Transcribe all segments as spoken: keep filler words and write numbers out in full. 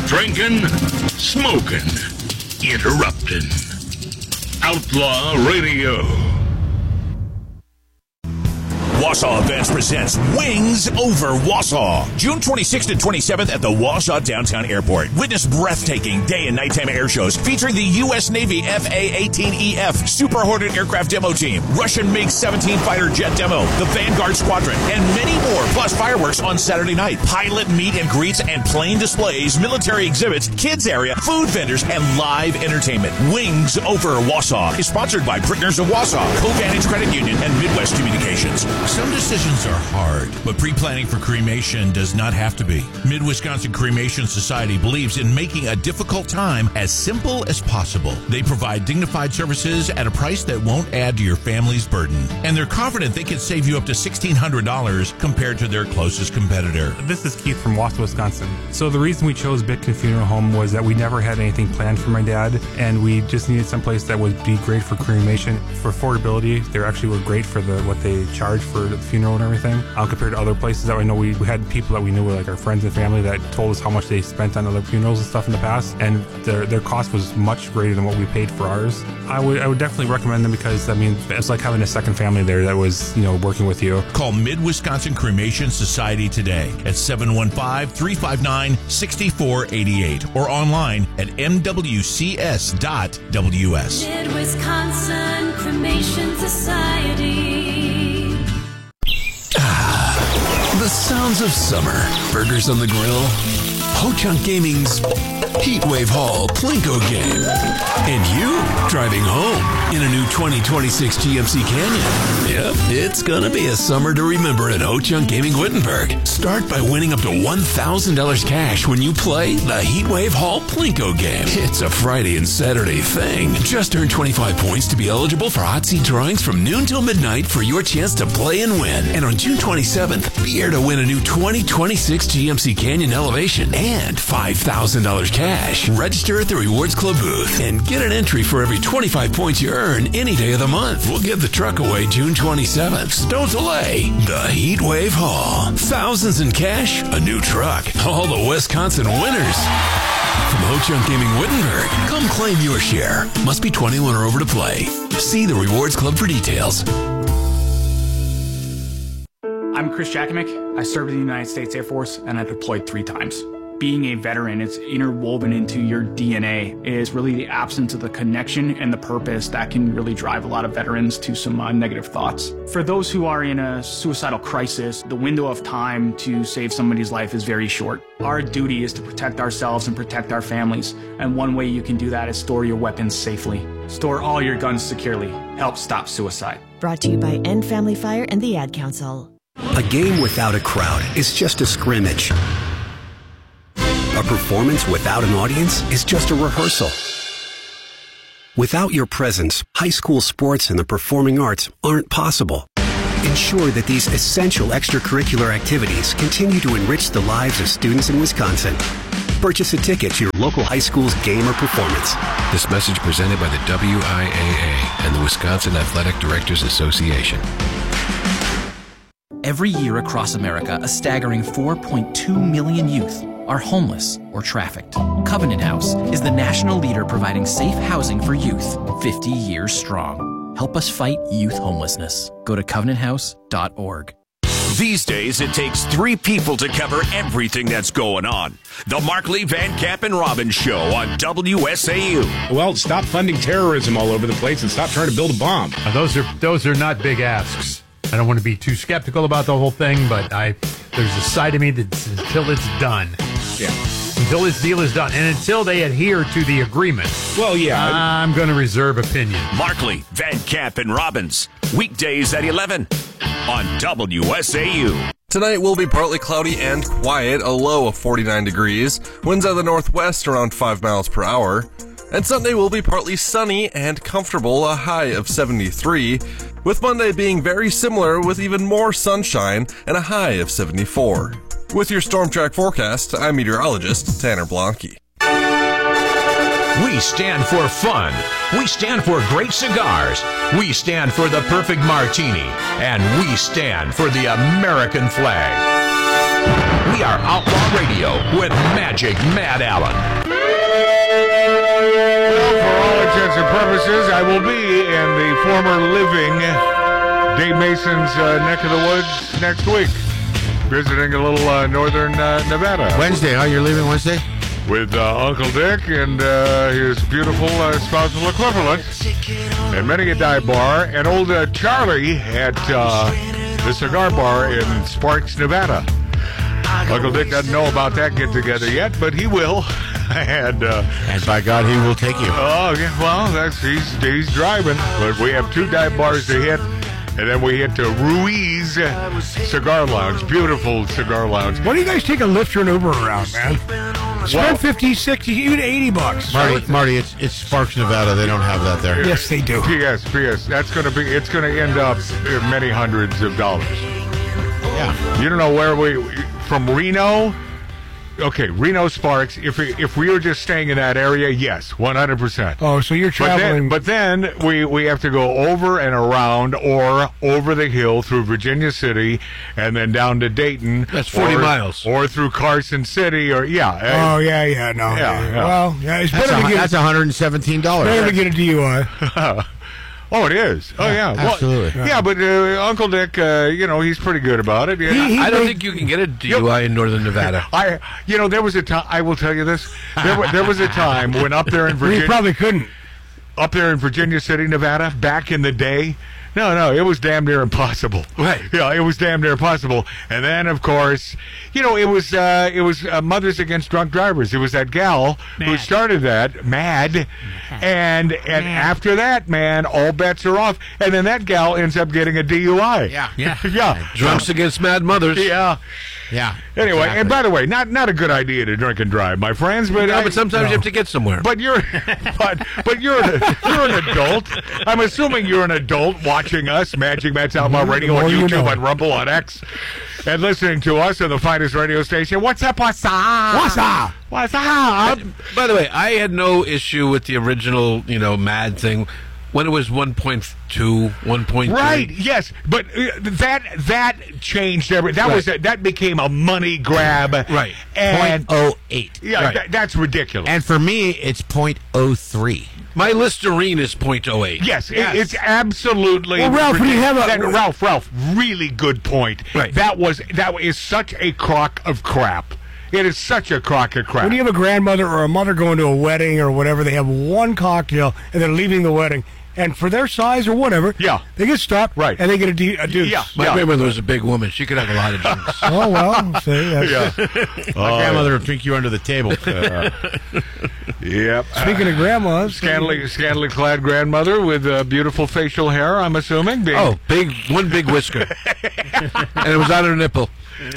drinking, smoking, interrupting. Outlaw Radio. Wausau Events presents Wings Over Wausau. June twenty-sixth and twenty-seventh at the Wausau Downtown Airport. Witness breathtaking day and nighttime air shows featuring the U S Navy F A eighteen E F Super Hornet Aircraft Demo Team, Russian MiG seventeen Fighter Jet Demo, the Vanguard Squadron, and many more, plus fireworks on Saturday night. Pilot meet and greets and plane displays, military exhibits, kids area, food vendors, and live entertainment. Wings Over Wausau is sponsored by Brickners of Wausau, Covantage Credit Union, and Midwest Communications. Some decisions are hard, but pre-planning for cremation does not have to be. Mid-Wisconsin Cremation Society believes in making a difficult time as simple as possible. They provide dignified services at a price that won't add to your family's burden. And they're confident they can save you up to sixteen hundred dollars compared to their closest competitor. This is Keith from Wausau, Wisconsin. So the reason we chose Bitkin Funeral Home was that we never had anything planned for my dad, and we just needed someplace that would be great for cremation. For affordability, they actually were great for the what they charge for the funeral and everything, uh, compared to other places that we know. We, we had people that we knew were like our friends and family that told us how much they spent on other funerals and stuff in the past, and their their cost was much greater than what we paid for ours. I would I would definitely recommend them because, I mean, it's like having a second family there that was, you know, working with you. Call Mid-Wisconsin Cremation Society today at seven one five, three five nine, six four eight eight or online at m w c s dot w s. Mid-Wisconsin Cremation Society. Ah, the sounds of summer. Burgers on the grill. Ho-Chunk Gaming's Heatwave Hall Plinko game. And you driving home in a new twenty twenty-six G M C Canyon. Yep, it's gonna be a summer to remember at Ho-Chunk Gaming Wittenberg. Start by winning up to one thousand dollars cash when you play the Heatwave Hall Plinko game. It's a Friday and Saturday thing. Just earn twenty-five points to be eligible for hot seat drawings from noon till midnight for your chance to play and win. And on June twenty-seventh, be here to win a new twenty twenty-six G M C Canyon Elevation and five thousand dollars cash. Register at the Rewards Club booth and get an entry for every twenty-five points you earn any day of the month. We'll give the truck away June twenty-seventh. So don't delay. The Heatwave Hall. Thousands in cash, a new truck. All the Wisconsin winners. From Ho-Chunk Gaming Wittenberg, come claim your share. Must be twenty-one or over to play. See the Rewards Club for details. I'm Chris Jakimick. I served in the United States Air Force and I deployed three times. Being a veteran, it's interwoven into your D N A. It is really the absence of the connection and the purpose that can really drive a lot of veterans to some uh, negative thoughts. For those who are in a suicidal crisis, the window of time to save somebody's life is very short. Our duty is to protect ourselves and protect our families, and one way you can do that is store your weapons safely. Store all your guns securely. Help stop suicide. Brought to you by End Family Fire and the Ad Council. A game without a crowd is just a scrimmage. A performance without an audience is just a rehearsal. Without your presence, high school sports and the performing arts aren't possible. Ensure that these essential extracurricular activities continue to enrich the lives of students in Wisconsin. Purchase a ticket to your local high school's game or performance. This message presented by the W I A A and the Wisconsin Athletic Directors Association. Every year across America, a staggering four point two million youth are homeless or trafficked. Covenant House is the national leader providing safe housing for youth, fifty years strong. Help us fight youth homelessness. Go to covenant house dot org. These days, it takes three people to cover everything that's going on. The Markley, Van Camp, and Robbins Show on W S A U. Well, stop funding terrorism all over the place and stop trying to build a bomb. Uh, those are those are not big asks. I don't want to be too skeptical about the whole thing, but I there's a side of me that's until it's done. Yeah. Until this deal is done, and until they adhere to the agreement. Well, yeah. I'm going to reserve opinion. Markley, Van Camp, and Robbins. Weekdays at eleven on W S A U. Tonight will be partly cloudy and quiet, a low of forty-nine degrees. Winds out of the northwest around five miles per hour. And Sunday will be partly sunny and comfortable, a high of seventy-three, with Monday being very similar with even more sunshine and a high of seventy-four. With your Storm Track forecast, I'm meteorologist Tanner Blanke. We stand for fun. We stand for great cigars. We stand for the perfect martini. And we stand for the American flag. We are Outlaw Radio with Magic Matt Allen. Well, for all intents and purposes, I will be in the former living Dave Mason's uh, neck of the woods next week, visiting a little uh, northern uh, Nevada. Wednesday, huh? You're leaving Wednesday? With uh, Uncle Dick and uh, his beautiful uh, spousal equivalent, and many a dive bar, and old uh, Charlie at uh, the cigar bar in Sparks, Nevada. Uncle Dick doesn't know about that get-together yet, but he will. and uh, and by God, he will take you. Oh, yeah, well, that's he's, he's driving. But we have two dive bars to hit. And then we hit to Ruiz Cigar Lounge. Beautiful cigar lounge. Why do you guys take a Lyft or an Uber around, man? Spend well, fifty, sixty, even eighty bucks. Marty, Marty, it's it's Sparks, Nevada. They don't have that there. Yes, they do. P S, P S. That's going to be, it's going to end up in many hundreds of dollars. Yeah. You don't know where we, from Reno? Okay, Reno Sparks, if we, if we were just staying in that area, yes, one hundred percent. Oh, so you're traveling. But then, but then we, we have to go over and around or over the hill through Virginia City and then down to Dayton. That's forty or, miles. Or through Carson City or, yeah. Oh, yeah, yeah, no. Yeah, yeah. yeah. Well, yeah, it's that's better a, to get... That's one hundred seventeen dollars. Better to get a D U I. Oh, it is. Oh, yeah. yeah. Absolutely. Well, yeah, but uh, Uncle Dick, uh, you know, he's pretty good about it. Yeah. He, he I don't think you can get a D U I in Northern Nevada. I, you know, there was a time. I will tell you this. There, there was a time when up there in Virginia, you probably couldn't. Up there in Virginia City, Nevada, back in the day. No, no, it was damn near impossible. Right. Yeah, it was damn near impossible. And then, of course, you know, it was uh, it was uh, Mothers Against Drunk Drivers. It was that gal Mad. who started that, Mad. And and Mad. after that, man, all bets are off. And then that gal ends up getting a D U I. Yeah. Yeah. yeah. Drunks Against Mad Mothers. Yeah. Yeah. Anyway, exactly. And by the way, not not a good idea to drink and drive, my friends. But no, I, but sometimes no. you have to get somewhere. But you're, but but you're an, you're an adult. I'm assuming you're an adult watching us, Magic Matt's Outlaw Radio on YouTube, you know. on Rumble, on X, and listening to us on the finest radio station. What's up, what's up? What's up? What's up? By the way, I had no issue with the original, you know, Mad thing. When it was one point two, one point three. Right, yes. But uh, that that changed everything. That, right. was a, that became a money grab. Right. And point oh eight. Yeah, right. th- that's ridiculous. And for me, it's point oh three. My Listerine is point oh eight. Yes, yes. It, it's absolutely. Well, Ralph, when you have a that, Ralph, Ralph, really good point. Right. That was that is such a crock of crap. It is such a crock of crap. When you have a grandmother or a mother going to a wedding or whatever, they have one cocktail and they're leaving the wedding. And for their size or whatever, yeah. they get stopped, right. and they get a, de- a deuce. Yeah. My yeah. grandmother was a big woman. She could have a lot of drinks. Oh, well, see. That's yeah. My uh, grandmother would drink you under the table. Uh, yep. Speaking uh, of grandmas. Scantily, scantily clad grandmother with uh, beautiful facial hair, I'm assuming. Being... Oh, big one big whisker. And it was on her nipple.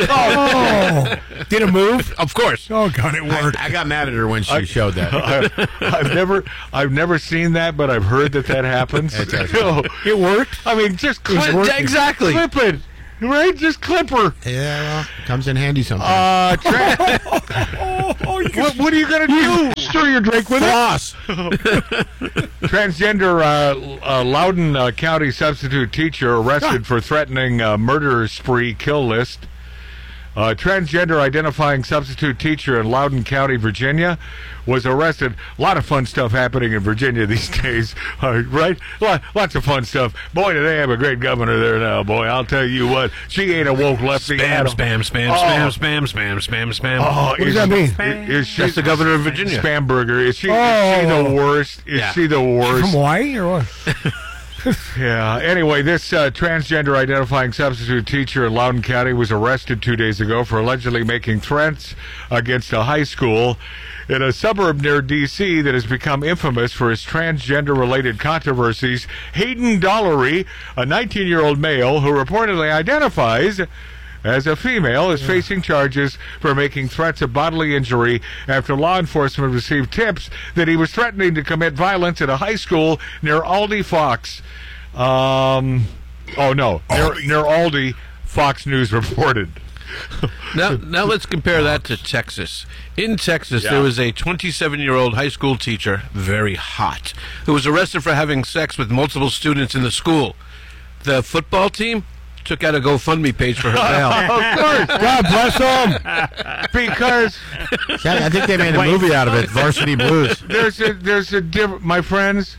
Oh, did it move? Of course. Oh God, it worked. I, I got mad at her when she I, showed that. I, I've never, I've never seen that, but I've heard that that happens. So, it worked. I mean, just clip exactly. Clip it, right? Just clip her. Yeah, well, it comes in handy sometimes. Uh, tra- oh, oh, what, what are you gonna do? Stir your drink with Floss. it. Transgender uh, uh, Loudoun uh, County substitute teacher arrested ah. for threatening uh, murder spree kill list. A transgender identifying substitute teacher in Loudoun County, Virginia, was arrested. A lot of fun stuff happening in Virginia these days, uh, right? Lots of fun stuff. Boy, do they have a great governor there now, boy. I'll tell you what. She ain't a woke lefty. Spam, spam, spam, oh. spam, spam, spam, spam, spam. Oh, what does that mean? Is, is she, That's the governor of Virginia. Spamberger. Is she, oh. is she the worst? Is yeah. she the worst? From Hawaii or what? Yeah. Anyway, this uh, transgender identifying substitute teacher in Loudoun County was arrested two days ago for allegedly making threats against a high school in a suburb near D C that has become infamous for its transgender-related controversies. Hayden Dollery, a nineteen-year-old male who reportedly identifies as a female, is yeah. facing charges for making threats of bodily injury after law enforcement received tips that he was threatening to commit violence at a high school near Aldi Fox. Um, oh, no. Near, near Aldi, Fox News reported. now, now let's compare that to Texas. In Texas, yeah. there was a twenty-seven-year-old high school teacher, very hot, who was arrested for having sex with multiple students in the school. The football team took out a GoFundMe page for her bail. Of course. God bless them. Because Yeah, I think they made a movie out of it, Varsity Blues. there's a there's a diff- my friends,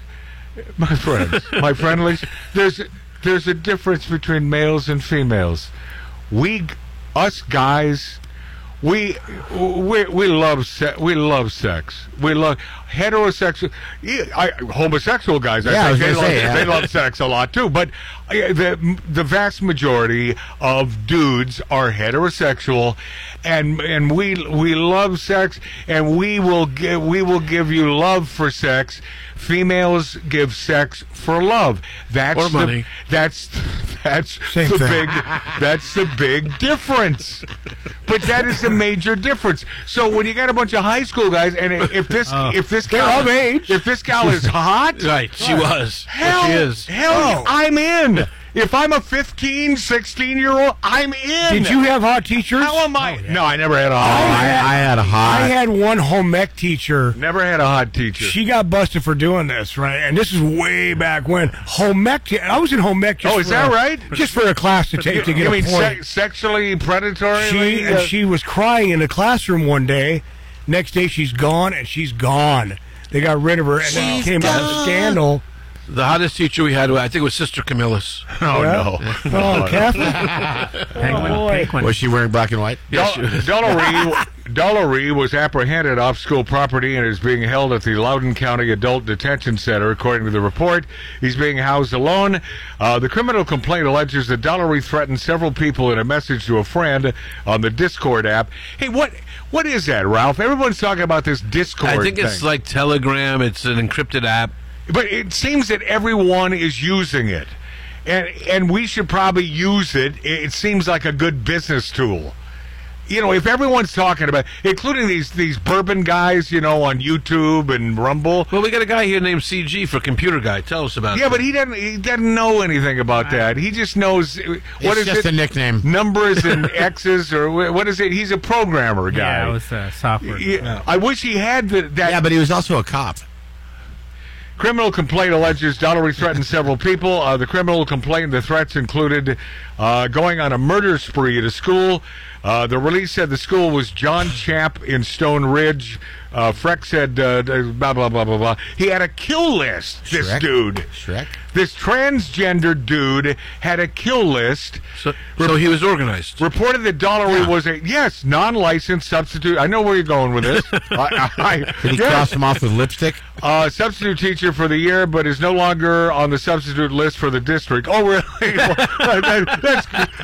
my friends, my friendlies. There's there's a difference between males and females. We, us guys, we we we love se- we love sex. We love heterosexual, yeah, I, homosexual guys. I Yeah, I think was they gonna love say, yeah. they love sex a lot too. But uh, the the vast majority of dudes are heterosexual, and and we we love sex, and we will give we will give you love for sex. Females give sex for love. That's Or money. The, that's that's Same the thing. big that's the big difference. But that is a major difference. So when you got a bunch of high school guys, and if this if this They're gal of age. if this gal is hot, Right, she was. hell, Well, she is. hell, Oh. I'm in. If I'm a fifteen, sixteen year old, I'm in. Did you have hot teachers? How am I? No, I never had a Oh, hot. I, I had a hot. I had one home ec teacher. Never had a hot teacher. She got busted for doing this, right? And this is way back when home ec. te- I was in home ec. Just Oh, is for that a- right? Just for a class to take to get you a mean point. se- sexually predatory? She and she was crying in the classroom one day. Next day she's gone, and she's gone. They got rid of her, and then it came out a scandal. The hottest teacher we had, I think it was Sister Camillus. Oh, Yeah. no. Oh, Catholic. Penguin, Oh, boy. penguin. Was she wearing black and white? Yes, she was. Dollaree, Dollaree was apprehended off school property and is being held at the Loudoun County Adult Detention Center, according to the report. He's being housed alone. Uh, the criminal complaint alleges that Dollaree threatened several people in a message to a friend on the Discord app. Hey, what what is that, Ralph? Everyone's talking about this Discord I think it's thing. like Telegram. It's an encrypted app. But it seems that everyone is using it. And and we should probably use it. It seems like a good business tool. You know, if everyone's talking about, including these these bourbon guys, you know, on YouTube and Rumble. Well, we got a guy here named C G for Computer Guy. Tell us about it. Yeah, but he doesn't he doesn't know anything about that. He just knows what It's is just it? a nickname. Numbers and X's or wh- what is it? He's a programmer guy. Yeah, it was uh, software. Yeah, I wish he had the, that. Yeah, but he was also a cop. Criminal complaint alleges Dollaree threatened several people. Uh, the criminal complaint, the threats included uh, going on a murder spree at a school. Uh, the release said the school was John Chap in Stone Ridge. Uh, Freck said uh, blah, blah, blah, blah, blah. He had a kill list, this Shrek? dude. Shrek? This transgender dude had a kill list. So, so he was organized. Reported that Dollaree was a, yes, non-licensed substitute. I know where you're going with this. I, I, Did he yes. cross him off with lipstick? Uh, substitute teacher for the year, but is no longer on the substitute list for the district. Oh, really? Well, that- that's,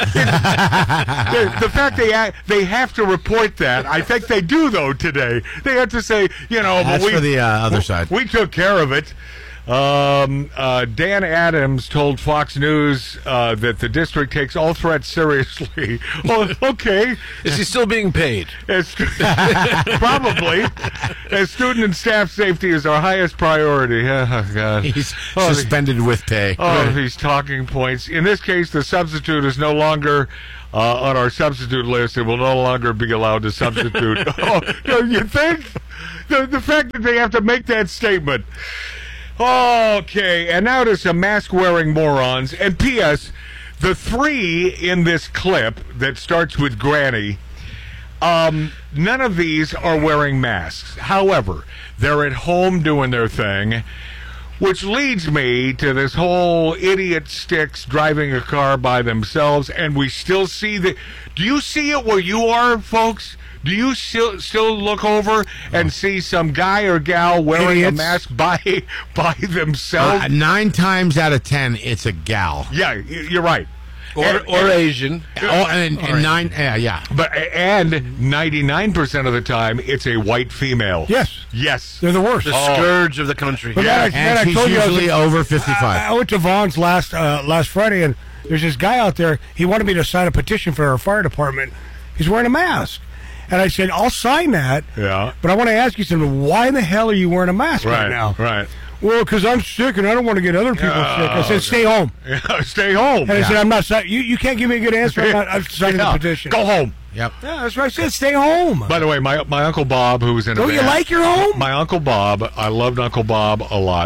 the, the fact they ha- they have to report that, I think they do though today. They have to say, you know, That's but we, for the uh, other side. we took care of it. Um, uh, Dan Adams told Fox News uh, that the district takes all threats seriously. Oh, okay. Is he still being paid? As, probably. As student and staff safety is our highest priority. Oh, God. He's Oh, suspended with pay. Oh, these talking points. In this case, the substitute is no longer uh, on our substitute list and will no longer be allowed to substitute. Oh, no, you think? The, the fact that they have to make that statement. Okay, and now to some mask-wearing morons. And P S, the three in this clip that starts with Granny, um, none of these are wearing masks. However, they're at home doing their thing, which leads me to this whole idiot sticks driving a car by themselves, and we still see the... Do you see it where you are, folks? Do you still still look over and see some guy or gal wearing Idiots. a mask by by themselves? Uh, nine times out of ten, it's a gal. Yeah, y- you're right. Or, And- or Asian. Oh, and, and nine, yeah, yeah. But and ninety-nine percent of the time, it's a white female. Yes. Yes. They're the worst. The Oh. scourge of the country. But Yeah, then I, then I And she's told you I was usually at- over I, fifty-five. I went to Vaughn's last uh, last Friday, and there's this guy out there. He wanted me to sign a petition for our fire department. He's wearing a mask. And I said, I'll sign that. Yeah. But I want to ask you something. Why in the hell are you wearing a mask right, Right. now? Right. Well, because I'm sick and I don't want to get other people Oh, sick. I said, stay home. Yeah, stay home. And I said, I'm not signing. You, you can't give me a good answer. I'm not I'm signing Yeah, the petition. Go home. Yep. Yeah, that's what I said. Stay home. By the way, my my uncle Bob, who was in a Don't you band- like your home? My uncle Bob, I loved Uncle Bob a lot.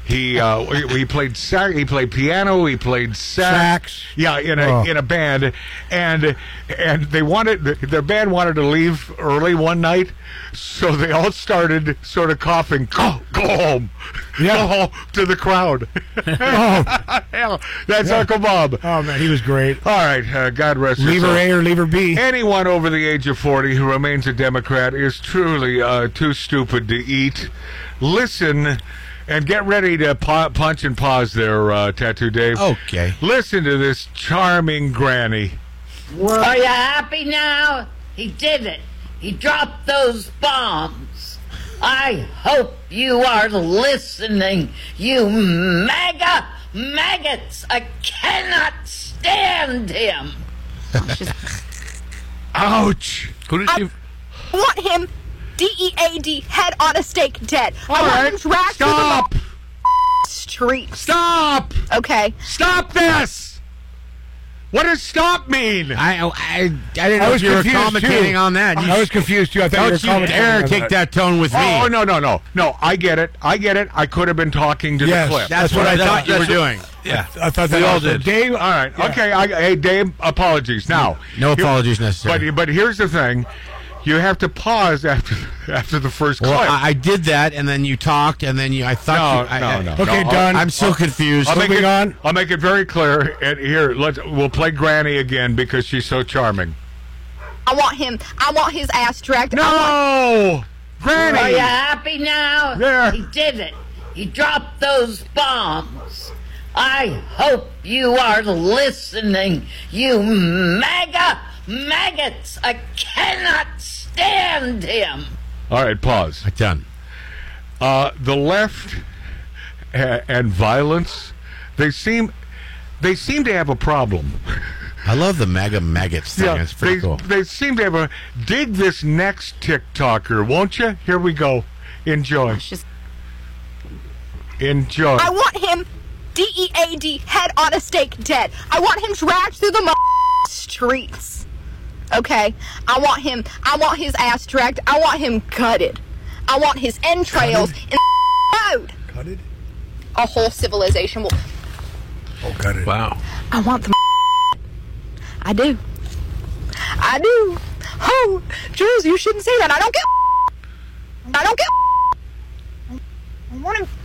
He uh, he, he played sax, he played piano, he played sax. Sax. Yeah, in a Oh. in a band, and and they wanted their band wanted to leave early one night, so they all started sort of coughing. Go go home, Yeah. go home to the crowd. Oh. Hell, that's Yeah. Uncle Bob. Oh, man, he was great. All right, uh, God rest his Lever soul. A or lever B. Anyone over the age of forty who remains a Democrat is truly uh, too stupid to eat. Listen and get ready to pa- punch and pause there, uh, Tattoo Dave. Okay. Listen to this charming granny. Are you happy now? He did it. He dropped those bombs. I hope you are listening, you mega maggots. I cannot stand him. Ouch. Who did you... I want him D E A D, head on a stake, dead. All I want right, him dragged stop. through the streets. Stop! Okay. Stop this! What does stop mean? I I, I didn't know I if was you were confused, commentating too. on that. You I was confused, too. I thought you were Don't you commentating dare on take that. that tone with me. Oh, no, no, no. No, I get it. I get it. I could have been talking to Yes, the clip. That's, That's what, what I I thought thought. you were That's doing. Yeah. I thought that We all also- did. Dave, all right. Yeah. Okay, I, hey, Dave, apologies. Now, No here- apologies necessary. But, but here's the thing. You have to pause after after the first clip. Well, I, I did that, and then you talked, and then you. I thought. No, you, I, no, I, no. Okay, No, done. I'm so I'll- confused. I'll make Moving it, on. I'll make it very clear. And here, let's we'll play Granny again because she's so charming. I want him. I want his ass dragged. I want No, Granny. Are you happy now? There. He did it. He dropped those bombs. I hope you are listening, you mega maggots. I cannot stand him. All right, pause. Done. Uh, the left a- and violence, they seem they seem to have a problem. I love the mega maggots thing. It's pretty they, cool. they seem to have a dig this next TikToker, won't you? Here we go. Enjoy. Enjoy. I want him D E A D, head on a stake, dead. I want him dragged through the mo- streets. Okay? I want him. I want his ass dragged. I want him gutted. I want his entrails in the road. Gutted? A whole civilization will. Oh, gutted. Wow. I want the. I do. I do. Oh, Jules, you shouldn't say that. I don't get. I don't get. I want him.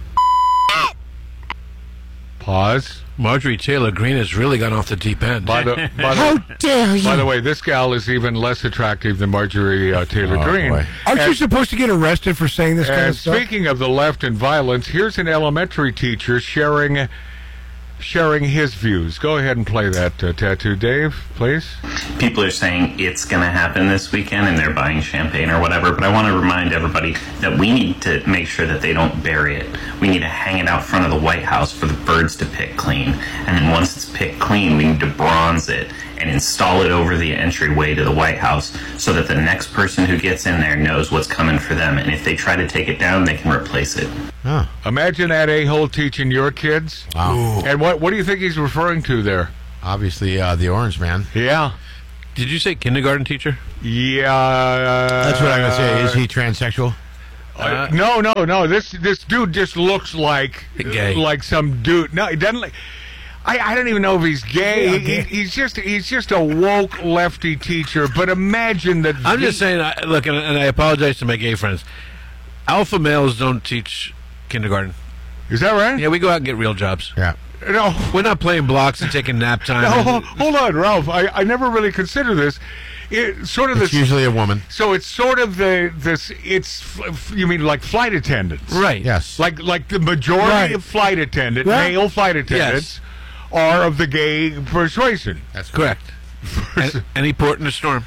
Pause. Marjorie Taylor Greene has really gone off the deep end. By the, by How the, dare you? by the way, this gal is even less attractive than Marjorie uh, Taylor Oh, Greene. boy. Aren't you And- supposed to get arrested for saying this kind And of stuff? speaking of the left and violence, here's an elementary teacher sharing sharing his views. Go ahead and play that, uh, Tattoo Dave, please. People are saying it's going to happen this weekend and they're buying champagne or whatever, but I want to remind everybody that we need to make sure that they don't bury it. We need to hang it out front of the White House for the birds to pick clean. And then once it's picked clean, we need to bronze it and install it over the entryway to the White House so that the next person who gets in there knows what's coming for them. And if they try to take it down, they can replace it. Huh. Imagine that a-hole teaching your kids. Wow. And what what do you think he's referring to there? Obviously, uh, the orange man. Yeah. Did you say kindergarten teacher? Yeah. Uh, That's what I'm going to say. Is he transsexual? Uh, no, no, no. This this dude just looks like Gay. like some dude. No, he doesn't. Like, I I don't even know if he's gay. Yeah, He- gay. he- he's just he's just a woke lefty teacher. But imagine that. I'm the- just saying, I, look, and, and I apologize to my gay friends. Alpha males don't teach kindergarten. Is that right? Yeah, we go out and get real jobs. Yeah. No. We're not playing blocks and taking nap time. No, and- ho- hold on, Ralph. I, I never really consider this. It sort of It's this. usually a woman. So it's sort of the this. It's f- you mean like flight attendants, Right. Yes. Like like the majority Right. of flight attendant Yeah. male flight attendants are of the gay persuasion. That's Correct. An- Any port in a storm.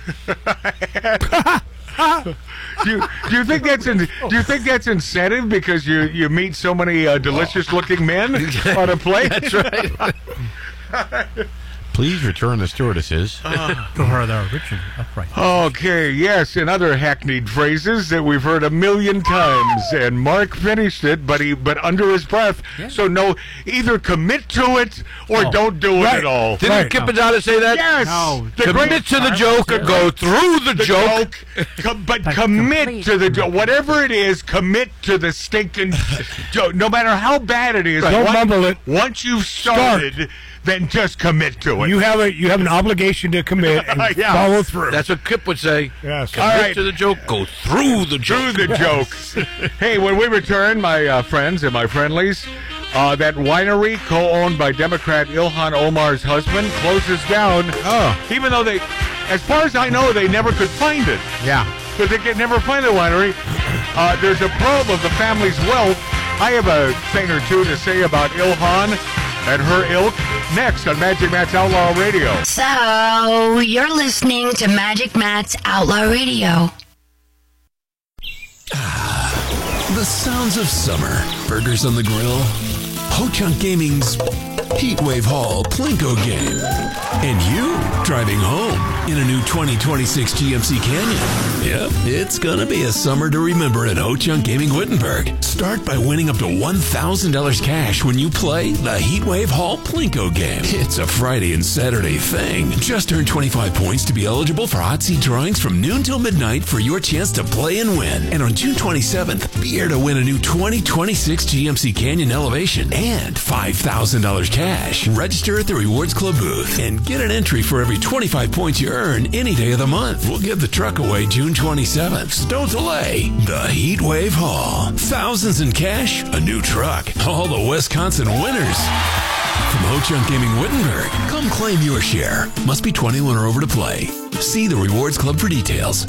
do you do you think that's in, do you think that's incentive because you you meet so many uh, delicious looking men on a plane? That's right. Please return the stewardesses. Uh, Go her the original upright. Okay, yes, and other hackneyed phrases that we've heard a million times. And Mark finished it, but he but under his breath. Yeah. So no, either commit to it or Oh. don't do Right. it at all. Didn't Right. Kippadata say that? Yes. No. The Commit great- to the joke or go through the, The joke. joke, com- but commit to the joke. Whatever it is, commit to the stinking joke. No matter how bad it is. Right. Don't once, mumble it. Once you've started, then just commit to it. You have a you have an obligation to commit and Yeah. follow through. That's what Kip would say. Yes. Commit All right. to the joke, go through the joke. Through the joke. Hey, when we return, my uh, friends and my friendlies, uh, that winery co-owned by Democrat Ilhan Omar's husband closes down. Oh. Even though they, as far as I know, they never could find it. Yeah. Because they could never find the winery. Uh, there's a probe of the family's wealth. I have a thing or two to say about Ilhan and her ilk next on Magic Matt's Outlaw Radio. So, you're listening to Magic Matt's Outlaw Radio. The sounds of summer. Burgers on the grill. Ho-Chunk Gaming's Heatwave Hall Plinko game. And you driving home in a new twenty twenty-six G M C Canyon. Yep, it's gonna be a summer to remember at Ho-Chunk Gaming Wittenberg. Start by winning up to one thousand dollars cash when you play the Heatwave Hall Plinko game. It's a Friday and Saturday thing. Just earn twenty-five points to be eligible for hot seat drawings from noon till midnight for your chance to play and win. And on June twenty-seventh, be here to win a new twenty twenty-six G M C Canyon Elevation and five thousand dollars cash. Register at the Rewards Club booth and get an entry for every twenty-five points you earn any day of the month. We'll give the truck away June twenty-seventh. So don't delay. The Heatwave Hall. Thousands in cash, a new truck. All the Wisconsin winners. From Ho-Chunk Gaming Wittenberg, come claim your share. Must be twenty-one or over to play. See the Rewards Club for details.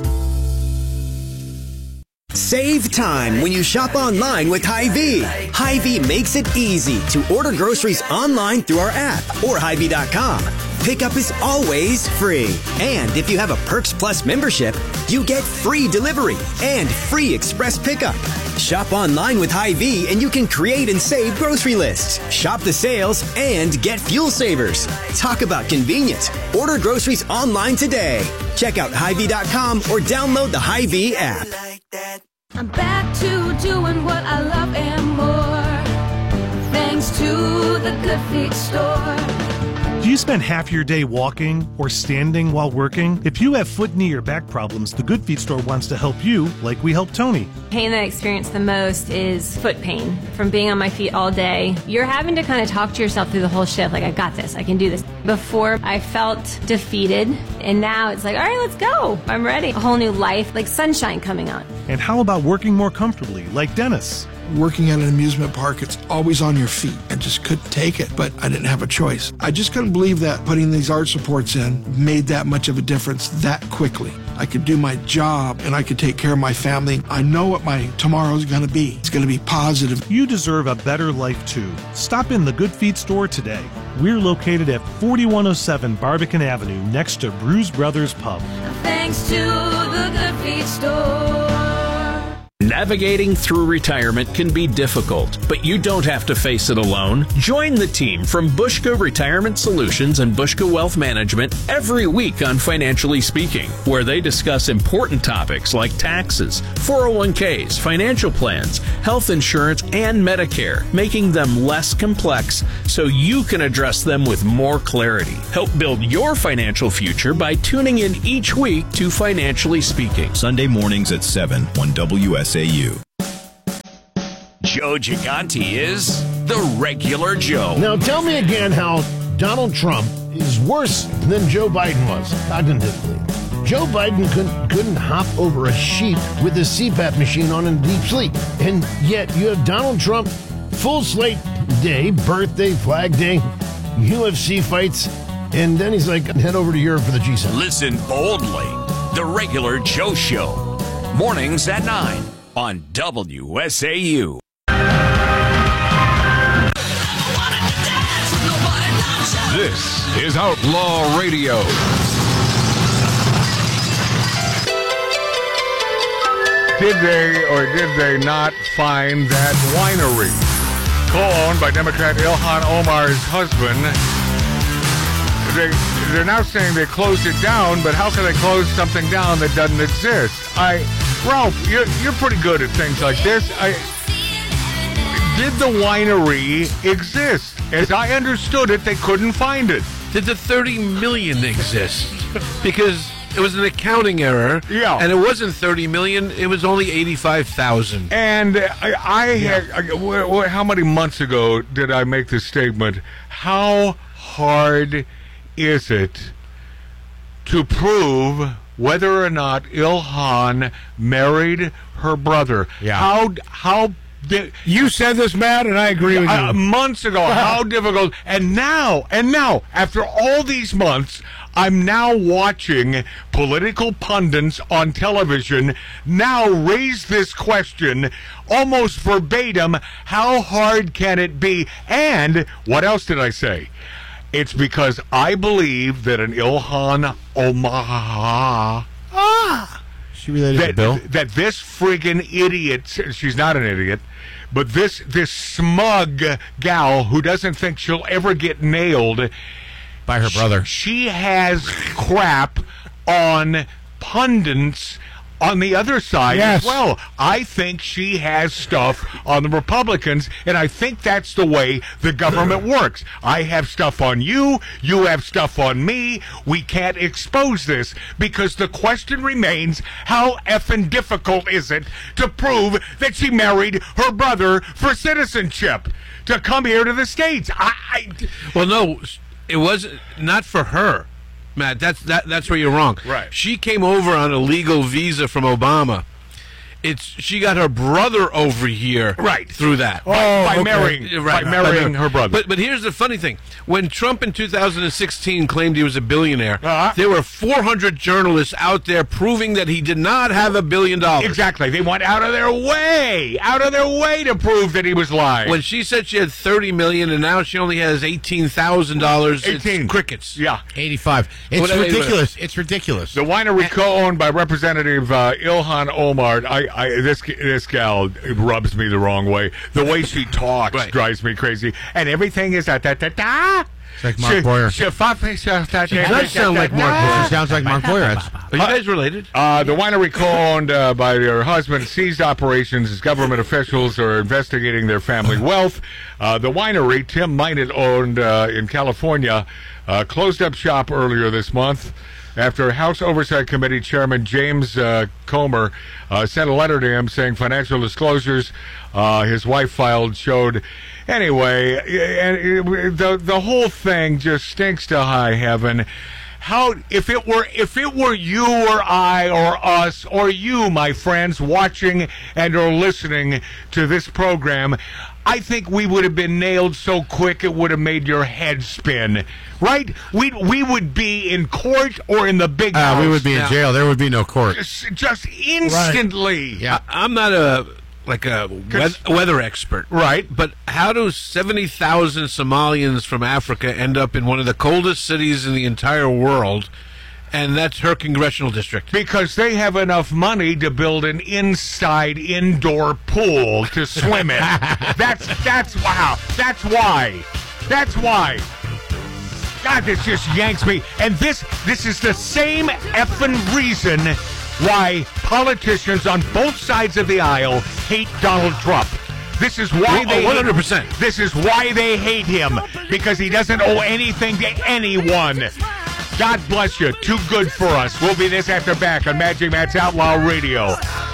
Save time when you shop online with Hy-Vee. Hy-Vee makes it easy to order groceries online through our app or Hy Vee dot com. Pickup is always free. And if you have a Perks Plus membership, you get free delivery and free express pickup. Shop online with Hy-Vee and you can create and save grocery lists, shop the sales, and get fuel savers. Talk about convenience. Order groceries online today. Check out Hy Vee dot com or download the Hy-Vee app. I'm back to doing what I love and more, thanks to the Good Feet store. Do you spend half your day walking or standing while working? If you have foot, knee, or back problems, the Good Feet store wants to help you like we helped Tony. Pain that I experience the most is foot pain from being on my feet all day. You're having to kind of talk to yourself through the whole shift, like, I got this, I can do this. Before, I felt defeated, and now it's like, all right, let's go. I'm ready. A whole new life, like sunshine coming on. And how about working more comfortably, like Dennis? Working at an amusement park, it's always on your feet. I just couldn't take it, but I didn't have a choice. I just couldn't believe that putting these arch supports in made that much of a difference that quickly. I could do my job and I could take care of my family. I know what my tomorrow's going to be. It's going to be positive. You deserve a better life too. Stop in the Good Feet store today. We're located at forty-one oh seven Barbican Avenue next to Bruise Brothers Pub. Thanks to the Good Feet store. Navigating through retirement can be difficult, but you don't have to face it alone. Join the team from Bushka Retirement Solutions and Bushka Wealth Management every week on Financially Speaking, where they discuss important topics like taxes, four oh one k's, financial plans, health insurance, and Medicare, making them less complex so you can address them with more clarity. Help build your financial future by tuning in each week to Financially Speaking. Sunday mornings at seven on W S A U. Joe Gigante is the regular Joe. Now tell me again how Donald Trump is worse than Joe Biden was cognitively. Joe Biden couldn't, couldn't hop over a sheep with his C PAP machine on in deep sleep. And yet you have Donald Trump, full slate day, birthday, Flag Day, U F C fights, and then he's like, head over to Europe for the G seven. Listen boldly. The regular Joe Show. Mornings at nine on W S A U. This is Outlaw Radio. Did they or did they not find that winery? Co-owned by Democrat Ilhan Omar's husband. they, they're now saying they closed it down, but how can they close something down that doesn't exist? I, Ralph, you're, you're pretty good at things like this. I, did the winery exist? As I understood it, they couldn't find it. Did the thirty million exist? Because it was an accounting error. Yeah. And it wasn't thirty million, it was only eighty-five thousand. And I, I had, I, wh- wh- how many months ago did I make this statement? How hard is it to prove whether or not Ilhan married her brother? Yeah. How, how Di- you said this, Matt, and I agree with uh, you. Months ago, how difficult. And now, and now, after all these months, I'm now watching political pundits on television now raise this question almost verbatim. How hard can it be? And what else did I say? It's because I believe that an Ilhan Omar... Ah! She related that, to Bill? That this friggin' idiot, she's not an idiot, but this this smug gal who doesn't think she'll ever get nailed by her brother. She, she has crap on pundits on the other side yes. as well. I think she has stuff on the Republicans, and I think that's the way the government works. I have stuff on you, you have stuff on me. We can't expose this because the question remains, how effing difficult is it to prove that she married her brother for citizenship, to come here to the States? I, I Well, no, it was not for her. Matt, that's that, that's where you're wrong. Right. She came over on a legal visa from Obama. It's she got her brother over here right. through that. Oh, by okay. marrying, right. by marrying her brother. But but here's the funny thing: when Trump in two thousand sixteen claimed he was a billionaire, uh-huh. there were four hundred journalists out there proving that he did not have a billion dollars. Exactly. They went out of their way, out of their way to prove that he was lying. When she said she had thirty million and now she only has eighteen thousand dollars, eighteen crickets. Yeah, eighty-five. It's Whatever, ridiculous. whatever. It's ridiculous. The winery co-owned by Representative uh, Ilhan Omar. I, I this this gal rubs me the wrong way. The way she talks right. drives me crazy, and everything is da da da da. It's like Mark Boyer. She does sound like Mark Boyer. She sounds like Mark Boyer. Are you guys related? Uh, the winery co-owned uh, by her husband ceased operations as government officials are investigating their family wealth. Uh, the winery, Tim Minot owned uh, in California, uh, closed up shop earlier this month after House Oversight Committee Chairman James uh, Comer uh, sent a letter to him saying financial disclosures uh, his wife filed showed. Anyway, and the the whole thing just stinks to high heaven. How if it were if it were you or I or us or you, my friends, watching and or listening to this program, I think we would have been nailed so quick it would have made your head spin. Right? We we would be in court or in the big uh, house. We would be in now. jail. There would be no court. Just, just instantly. Right. Yeah, I, I'm not a like a weather, weather expert, right? But how do seventy thousand Somalians from Africa end up in one of the coldest cities in the entire world? And that's her congressional district. Because they have enough money to build an inside indoor pool to swim in. That's that's wow. That's why. That's why. God, this just yanks me. And this this is the same effing reason why politicians on both sides of the aisle hate Donald Trump. This is why oh, they one hundred percent. Hate, this is why they hate him, because he doesn't owe anything to anyone. God bless you. Too good for us. We'll be this after back on Magic Matt's Outlaw Radio.